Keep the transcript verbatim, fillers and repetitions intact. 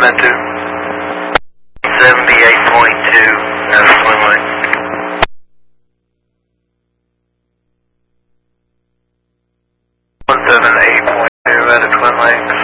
Mentor. seventy-eight point two out of swim lane. one seventy-eight point two out of twin lane.